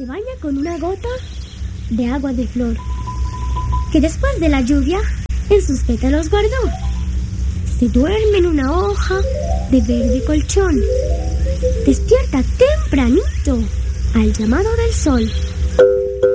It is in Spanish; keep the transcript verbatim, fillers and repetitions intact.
se baña con una gota de agua de flor, que después de la lluvia en sus pétalos guardó. Se duerme en una hoja de verde colchón. Despierta tempranito al llamado del sol.